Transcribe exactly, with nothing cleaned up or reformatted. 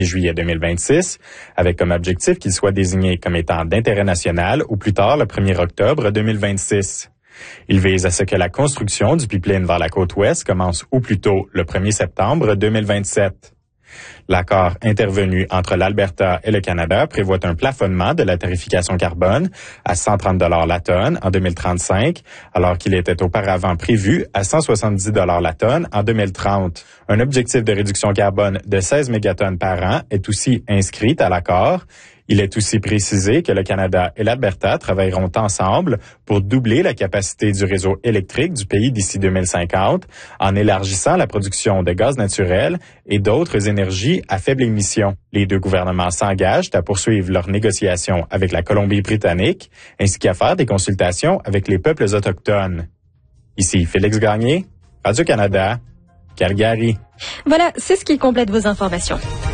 juillet deux mille vingt-six, avec comme objectif qu'il soit désigné comme étant d'intérêt national au plus tard le premier octobre deux mille vingt-six. Il vise à ce que la construction du pipeline vers la côte ouest commence au plus tôt le premier septembre deux mille vingt-sept. L'accord intervenu entre l'Alberta et le Canada prévoit un plafonnement de la tarification carbone à cent trente dollars la tonne en deux mille trente-cinq, alors qu'il était auparavant prévu à cent soixante-dix dollars la tonne en deux mille trente. Un objectif de réduction carbone de seize mégatonnes par an est aussi inscrit à l'accord. Il est aussi précisé que le Canada et l'Alberta travailleront ensemble pour doubler la capacité du réseau électrique du pays d'ici deux mille cinquante en élargissant la production de gaz naturel et d'autres énergies à faible émission. Les deux gouvernements s'engagent à poursuivre leurs négociations avec la Colombie-Britannique ainsi qu'à faire des consultations avec les peuples autochtones. Ici Félix Gagné, Radio-Canada, Calgary. Voilà, c'est ce qui complète vos informations.